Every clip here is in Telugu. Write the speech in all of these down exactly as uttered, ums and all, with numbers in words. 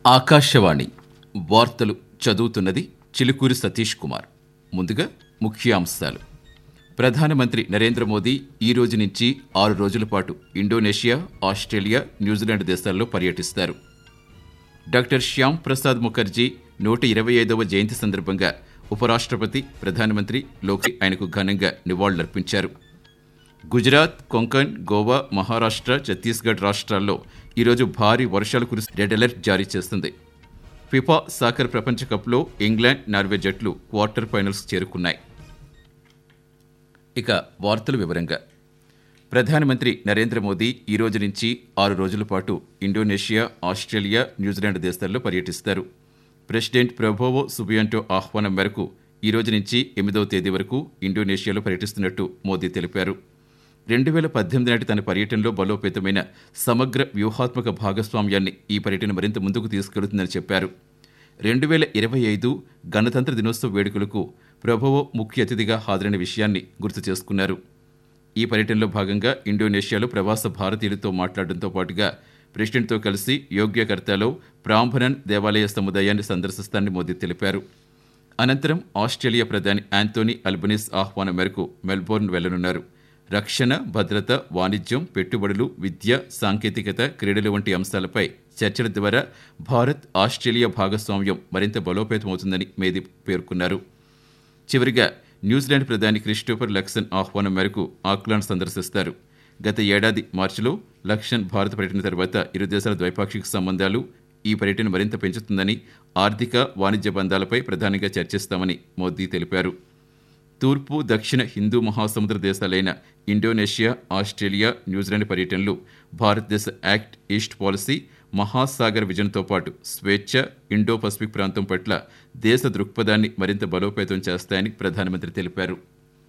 ఆకాశవాణి వార్తలు చదువుతున్నది చిలుకూరి సతీష్ కుమార్. ముందుగా ముఖ్యాంశాలు. ప్రధానమంత్రి నరేంద్ర మోదీ ఈ రోజు నుంచి ఆరు రోజుల పాటు ఇండోనేషియా, ఆస్ట్రేలియా, న్యూజిలాండ్ దేశాల్లో పర్యటిస్తారు. డాక్టర్ శ్యామ్ ప్రసాద్ ముఖర్జీ నూట ఇరవై ఐదవ జయంతి సందర్భంగా ఉపరాష్ట్రపతి, ప్రధానమంత్రి లోకి ఆయనకు ఘనంగా నివాళులర్పించారు. గుజరాత్, కొంకణ్, గోవా, మహారాష్ట్ర, ఛత్తీస్గఢ్ రాష్ట్రాల్లో ఈరోజు భారీ వర్షాలు కురిసి రెడ్ అలర్ట్ జారీ చేస్తుంది. ఫిఫా సాకర్ ప్రపంచ కప్లో ఇంగ్లాండ్, నార్వే జట్లు క్వార్టర్ ఫైనల్స్ చేరుకున్నాయి. ఇక వార్తల వివరంగా. ప్రధానమంత్రి నరేంద్ర మోదీ ఈ రోజు నుంచి ఆరు రోజుల పాటు ఇండోనేషియా, ఆస్ట్రేలియా, న్యూజిలాండ్ దేశాల్లో పర్యటిస్తారు. ప్రెసిడెంట్ ప్రబోవో సుబియాంటో ఆహ్వానం మేరకు ఈ రోజు నుంచి ఎనిమిదవ తేదీ వరకు ఇండోనేషియాలో పర్యటిస్తున్నట్టు మోదీ తెలిపారు. రెండు వేల పద్దెనిమిది నాటి తన పర్యటనలో బలోపేతమైన సమగ్ర వ్యూహాత్మక భాగస్వామ్యాన్ని ఈ పర్యటన మరింత ముందుకు తీసుకెళ్తుందని చెప్పారు. రెండు వేల ఇరవై ఐదు గణతంత్ర దినోత్సవ వేడుకలకు ప్రబోవో ముఖ్య అతిథిగా హాజరైన విషయాన్ని గుర్తు చేసుకున్నారు. ఈ పర్యటనలో భాగంగా ఇండోనేషియాలో ప్రవాస భారతీయులతో మాట్లాడడంతో పాటుగా ప్రెసిడెంట్తో కలిసి యోగ్యకర్తాలో ప్రాంభనన్ దేవాలయ సముదాయాన్ని సందర్శిస్తానని మోదీ తెలిపారు. అనంతరం ఆస్ట్రేలియా ప్రధాని యాంథోనీ అల్బనీస్ ఆహ్వానం మేరకు మెల్బోర్న్ వెళ్లనున్నారు. రక్షణ, భద్రత, వాణిజ్యం, పెట్టుబడులు, విద్య, సాంకేతికత, క్రీడలు వంటి అంశాలపై చర్చల ద్వారా భారత్, ఆస్ట్రేలియా భాగస్వామ్యం మరింత బలోపేతమవుతుందని మోదీ పేర్కొన్నారు. చివరిగా న్యూజిలాండ్ ప్రధాని క్రిస్టోఫర్ లక్సన్ ఆహ్వానం మేరకు ఆక్లాండ్ సందర్శిస్తారు. గత ఏడాది మార్చిలో లక్సన్ భారత పర్యటన తర్వాత ఇరు దేశాల ద్వైపాక్షిక సంబంధాలు ఈ పర్యటన మరింత పెంచుతుందని, ఆర్థిక, వాణిజ్య బంధాలపై ప్రధానంగా చర్చిస్తామని మోదీ తెలిపారు. తూర్పు, దక్షిణ హిందూ మహాసముద్ర దేశాలైన ఇండోనేషియా, ఆస్ట్రేలియా, న్యూజిలాండ్ పర్యటనలు భారతదేశ యాక్ట్ ఈస్ట్ పాలసీ, మహాసాగర్ విజన్తో పాటు స్వేచ్ఛ, ఇండో పసిఫిక్ ప్రాంతం పట్ల దేశ దృక్పథాన్ని మరింత బలోపేతం చేస్తాయని ప్రధానమంత్రి తెలిపారు.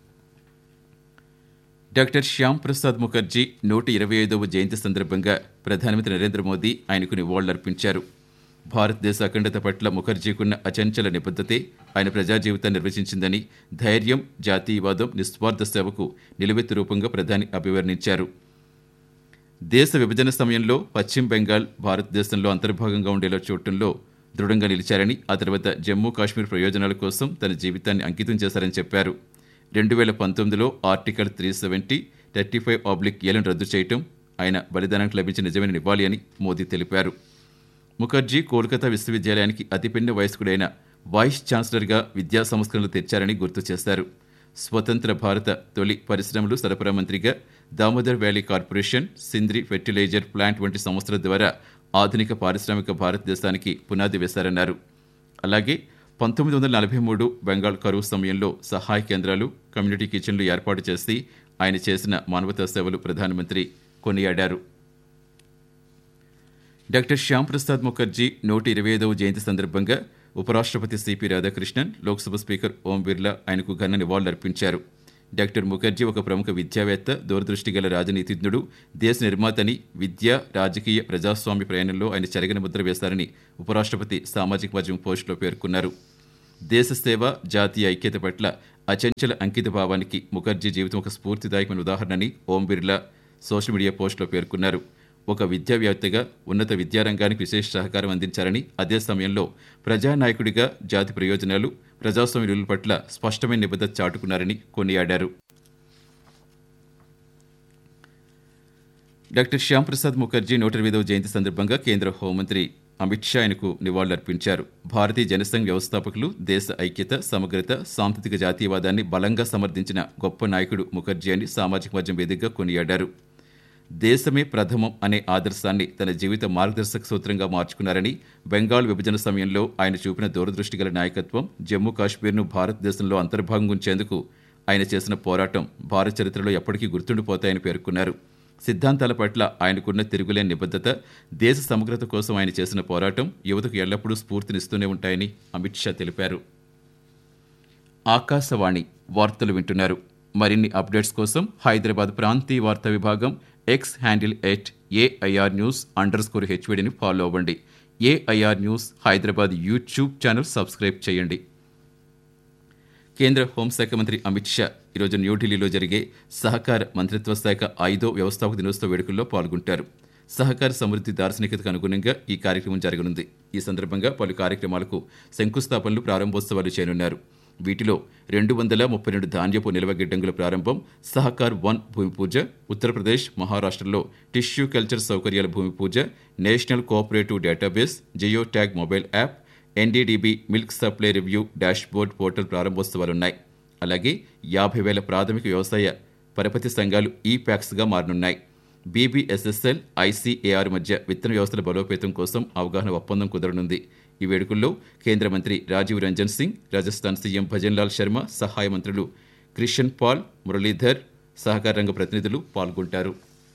డాక్టర్ శ్యామ్ ప్రసాద్ ముఖర్జీ నూట ఇరవై ఐదవ జయంతి సందర్భంగా ప్రధానమంత్రి నరేంద్ర మోదీ ఆయనకు నివాళులర్పించారు. భారతదేశ అఖండత పట్ల ముఖర్జీకున్న అచంచల నిబద్ధతే ఆయన ప్రజా జీవితాన్ని నిర్వచించిందని, ధైర్యం, జాతీయవాదం, నిస్వార్థ సేవకు నిలువెత్తు రూపంగా ప్రధాని అభివర్ణించారు. దేశ విభజన సమయంలో పశ్చిమ బెంగాల్ భారతదేశంలో అంతర్భాగంగా ఉండేలా చూడటంలో దృఢంగా నిలిచారని, ఆ తర్వాత జమ్మూ కాశ్మీర్ ప్రయోజనాల కోసం తన జీవితాన్ని అంకితం చేశారని చెప్పారు. రెండు వేల పంతొమ్మిదిలో article three seventy thirty five oblique ఏలను రద్దు చేయటం ఆయన బలిదానానికి లభించిన నిజమైన నివాళి అని మోదీ తెలిపారు. ముఖర్జీ కోల్కతా విశ్వవిద్యాలయానికి అతిపిన్న వయస్కుడైన వైస్ ఛాన్సలర్గా విద్యా సంస్కరణలు తెచ్చారని గుర్తు చేశారు. స్వతంత్ర భారత తొలి పరిశ్రమలు సరఫరా మంత్రిగా Damodar valley corporation, Sindri fertiliser plant వంటి సంస్థల ద్వారా ఆధునిక పారిశ్రామిక భారతదేశానికి పునాది వేశారన్నారు. అలాగే పంతొమ్మిది వందల నలభై మూడు బెంగాల్ కరువు సమయంలో సహాయ కేంద్రాలు, కమ్యూనిటీ కిచెన్లు ఏర్పాటు చేసి ఆయన చేసిన మానవతా సేవలు ప్రధానమంత్రి కొనియాడారు. డాక్టర్ శ్యామ్ ప్రసాద్ ముఖర్జీ నూట ఇరవై ఐదవ జయంతి సందర్భంగా ఉపరాష్ట్రపతి సిపి రాధాకృష్ణన్, లోక్సభ స్పీకర్ ఓం బిర్లా ఆయనకు ఘన నివాళులర్పించారు. డాక్టర్ ముఖర్జీ ఒక ప్రముఖ విద్యావేత్త, దూరదృష్టి గల రాజనీతిజ్ఞుడు, దేశ నిర్మాతని, విద్య, రాజకీయ, ప్రజాస్వామ్య ప్రయాణంలో ఆయన చెరగని ముద్ర వేశారని ఉపరాష్ట్రపతి సామాజిక మాధ్యమం పోస్టులో పేర్కొన్నారు. దేశ సేవ, జాతీయ ఐక్యత పట్ల అచంచల అంకిత భావానికి ముఖర్జీ జీవితం ఒక స్ఫూర్తిదాయకమైన ఉదాహరణని ఓం బిర్లా సోషల్ మీడియా పోస్టులో పేర్కొన్నారు. ఒక విద్యావేత్తగా ఉన్నత విద్యారంగానికి విశేష సహకారం అందించారని, అదే సమయంలో ప్రజానాయకుడిగా జాతి ప్రయోజనాలు, ప్రజాస్వామ్య విలువల పట్ల స్పష్టమైన నిబద్ధత చాటుకున్నారని కొనియాడారు. డాక్టర్ శ్యామ్ ప్రసాద్ ముఖర్జీ నూట ఎనిమిదవ జయంతి సందర్భంగా కేంద్ర హోంమంత్రి అమిత్ షా ఆయనకు నివాళులర్పించారు. భారతీయ జనసంఘ్ వ్యవస్థాపకులు, దేశ ఐక్యత, సమగ్రత, సాంస్కృతిక జాతీయవాదాన్ని బలంగా సమర్థించిన గొప్ప నాయకుడు ముఖర్జీ అని సామాజిక మాధ్యమం వేదికగా కొనియాడారు. దేశమే ప్రథమం అనే ఆదర్శాన్ని తన జీవిత మార్గదర్శక సూత్రంగా మార్చుకున్నారని, బెంగాల్ విభజన సమయంలో ఆయన చూపిన దూరదృష్టి గల నాయకత్వం, జమ్మూ కాశ్మీర్ను భారతదేశంలో అంతర్భాగం ఉంచేందుకు ఆయన చేసిన పోరాటం భారత చరిత్రలో ఎప్పటికీ గుర్తుండిపోతాయని పేర్కొన్నారు. సిద్ధాంతాల పట్ల ఆయనకున్న తిరుగులేని నిబద్ధత, దేశ సమగ్రత కోసం ఆయన చేసిన పోరాటం యువతకు ఎల్లప్పుడూ స్ఫూర్తినిస్తూనే ఉంటాయని అమిత్ షా తెలిపారు. ఆకాశవాణి వార్తలు వింటున్నారు. మరిన్ని అప్డేట్స్ కోసం హైదరాబాద్ ప్రాంతీయ వార్తా విభాగం X handle at AIR news under score హెచ్వీడీని follow అవ్వండి. AIR news Hyderabad YouTube channel subscribe చేయండి. కేంద్ర హోంశాఖ మంత్రి అమిత్ షా ఈరోజు న్యూఢిల్లీలో జరిగే సహకార మంత్రిత్వ శాఖ ఐదో వ్యవస్థాపక దినోత్సవ వేడుకల్లో పాల్గొంటారు. సహకార సమృద్ధి దార్శనికతకు అనుగుణంగా ఈ కార్యక్రమం జరగనుంది. ఈ సందర్భంగా పలు కార్యక్రమాలకు శంకుస్థాపనలు, ప్రారంభోత్సవాలు చేయనున్నారు. వీటిలో రెండు వందల ముప్పై రెండు ధాన్యపు నిల్వ గిడ్డంగుల ప్రారంభం, సహకార్ వన్ భూమి పూజ, ఉత్తరప్రదేశ్, మహారాష్ట్రలో టిష్యూ కల్చర్ సౌకర్యాల భూమి పూజ, national cooperative database, geo tag mobile app, NDDB milk supply review dashboard portal ప్రారంభోత్సవాలున్నాయి. అలాగే యాభై వేల ప్రాథమిక వ్యవసాయ పరపతి సంఘాలు ఈ ప్యాక్స్గా మారనున్నాయి. బీబీఎస్ఎస్ఎల్, ఐసీఏఆర్ మధ్య విత్తన వ్యవస్థల బలోపేతం కోసం అవగాహన ఒప్పందం కుదరనుంది. ఈ వేడుకల్లో కేంద్ర మంత్రి రాజీవ్ రంజన్ సింగ్, రాజస్థాన్ సీఎం భజన్లాల్ శర్మ, సహాయ మంత్రులు క్రిషన్ పాల్, మురళీధర్, సహకార రంగ ప్రతినిధులు పాల్గొంటారు.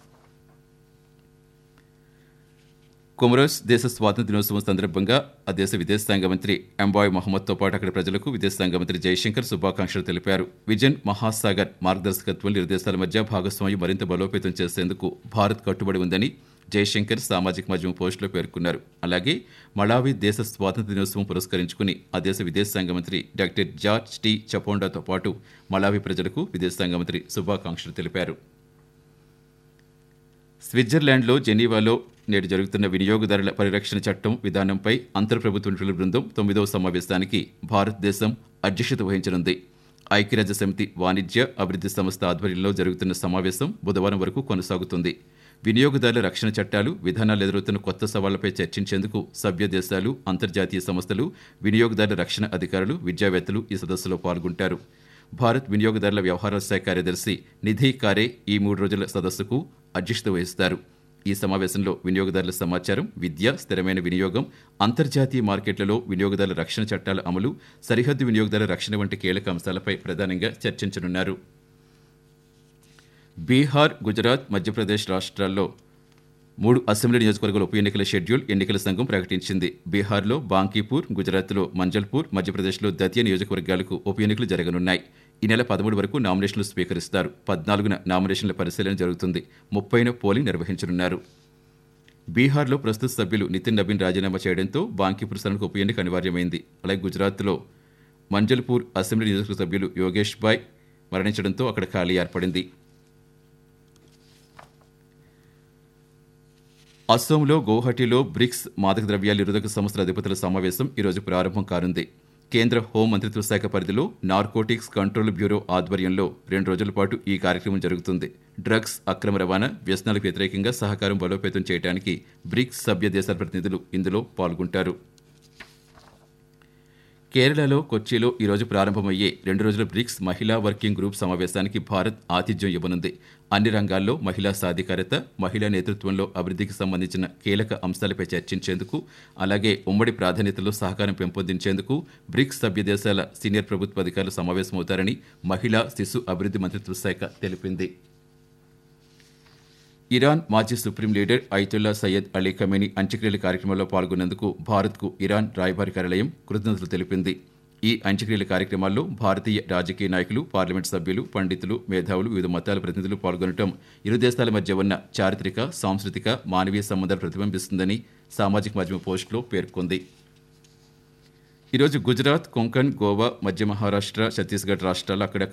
కొమరోస్ దేశ స్వాతంత్ర్య దినోత్సవం సందర్భంగా ఆ దేశ విదేశాంగ మంత్రి ఎంబాయ్ మహమ్మద్తో పాటు అక్కడి ప్రజలకు విదేశాంగ మంత్రి జయశంకర్ శుభాకాంక్షలు తెలిపారు. విజన్ మహాసాగర్ మార్గదర్శకత్వంలో ఇరు దేశాల మధ్య భాగస్వామ్యం మరింత బలోపేతం చేసేందుకు భారత్ కట్టుబడి ఉందని జయశంకర్ సామాజిక మాధ్యమం పోస్టులో పేర్కొన్నారు. అలాగే మళావి దేశ స్వాతంత్ర్య దినోత్సవం పురస్కరించుకుని ఆ దేశ విదేశాంగ మంత్రి డాక్టర్ జార్జ్ టీ చపోండాతో పాటు మళావి ప్రజలకు విదేశాంగ మంత్రి శుభాకాంక్షలు తెలిపారు. స్విట్జర్లాండ్లో జెనీవాలో నేడు జరుగుతున్న వినియోగదారుల పరిరక్షణ చట్టం విధానంపై అంతర్ప్రభుత్వ నిపుణుల బృందం తొమ్మిదవ సమావేశానికి భారతదేశం అధ్యక్షత వహించనుంది. ఐక్యరాజ్య సమితి వాణిజ్య అభివృద్ధి సంస్థ ఆధ్వర్యంలో జరుగుతున్న సమావేశం బుధవారం వరకు కొనసాగుతుంది. వినియోగదారుల రక్షణ చట్టాలు, విధానాలు ఎదురవుతున్న కొత్త సవాళ్లపై చర్చించేందుకు సభ్య దేశాలు, అంతర్జాతీయ సంస్థలు, వినియోగదారుల రక్షణ అధికారులు, విద్యావేత్తలు ఈ సదస్సులో పాల్గొంటారు. భారత్ వినియోగదారుల వ్యవహారాల శాఖ కార్యదర్శి నిధి కారే ఈ మూడు రోజుల సదస్సుకు అధ్యక్షత వహిస్తారు. ఈ సమావేశంలో వినియోగదారుల సమాచారం, విద్య, స్థిరమైన వినియోగం, అంతర్జాతీయ మార్కెట్లలో వినియోగదారుల రక్షణ చట్టాల అమలు, సరిహద్దు వినియోగదారుల రక్షణ వంటి కీలక అంశాలపై ప్రధానంగా చర్చించనున్నారు. బీహార్, గుజరాత్, మధ్యప్రదేశ్ రాష్ట్రాల్లో మూడు అసెంబ్లీ నియోజకవర్గాల ఉప ఎన్నికల షెడ్యూల్ ఎన్నికల సంఘం ప్రకటించింది. బీహార్లో బాంకీపూర్, గుజరాత్లో మంజల్పూర్, మధ్యప్రదేశ్లో దతియా నియోజకవర్గాలకు ఉప ఎన్నికలు జరగనున్నాయి. ఈ నెల పదమూడు వరకు నామినేషన్లు స్వీకరిస్తారు. పద్నాలుగున నామినేషన్ల పరిశీలన జరుగుతుంది. ముప్పైన పోలింగ్ నిర్వహించనున్నారు. బీహార్లో ప్రస్తుత సభ్యులు నితిన్ నబీన్ రాజీనామా చేయడంతో బాంకీపూర్ స్థానానికి ఉప ఎన్నిక అనివార్యమైంది. అలాగే గుజరాత్లో మంజల్పూర్ అసెంబ్లీ నియోజకవర్గ సభ్యులు యోగేష్ బాయ్ మరణించడంతో అక్కడ ఖాళీ ఏర్పడింది. అస్సోంలో గౌహటిలో బ్రిక్స్ మాదక ద్రవ్యాల నిరోధక సంస్థల అధిపతుల సమావేశం ఈరోజు ప్రారంభం కానుంది. కేంద్ర హోం మంత్రిత్వ శాఖ పరిధిలో నార్కోటిక్స్ కంట్రోల్ బ్యూరో ఆధ్వర్యంలో రెండు రోజుల పాటు ఈ కార్యక్రమం జరుగుతుంది. డ్రగ్స్ అక్రమ రవాణా, వ్యసనాలకు వ్యతిరేకంగా సహకారం బలోపేతం చేయడానికి బ్రిక్స్ సభ్య దేశాల ప్రతినిధులు ఇందులో పాల్గొంటారు. కేరళలో కొచ్చిలో ఈరోజు ప్రారంభమయ్యే రెండు రోజుల బ్రిక్స్ మహిళా వర్కింగ్ గ్రూప్ సమావేశానికి భారత్ ఆతిథ్యం ఇవ్వనుంది. అన్ని రంగాల్లో మహిళా సాధికారత, మహిళా నేతృత్వంలో అభివృద్ధికి సంబంధించిన కీలక అంశాలపై చర్చించేందుకు, అలాగే ఉమ్మడి ప్రాధాన్యతలో సహకారం పెంపొందించేందుకు బ్రిక్స్ సభ్య దేశాల సీనియర్ ప్రభుత్వ అధికారులు సమావేశమవుతారని మహిళా శిశు అభివృద్ధి మంత్రిత్వ శాఖ తెలిపింది. ఇరాన్ మాజీ supreme leader Ayatollah Syed Ali Khamenei అంత్యక్రియల కార్యక్రమంలో పాల్గొన్నందుకు భారత్కు ఇరాన్ రాయబారి కార్యాలయం కృతజ్ఞతలు తెలిపింది. ఈ అంత్యక్రియల కార్యక్రమాల్లో భారతీయ రాజకీయ నాయకులు, పార్లమెంట్ సభ్యులు, పండితులు, మేధావులు, వివిధ మతాల ప్రతినిధులు పాల్గొనడం ఇరు దేశాల మధ్య ఉన్న చారిత్రక, సాంస్కృతిక, మానవీయ సంబంధాలు ప్రతిబింబిస్తుందని సామాజిక మాధ్యమ పోస్టులో పేర్కొంది. ఈరోజు గుజరాత్, కొంకణ్, గోవా, మధ్య మహారాష్ట్ర, ఛత్తీస్గఢ్ రాష్ట్రాల్లో అక్కడక్కడ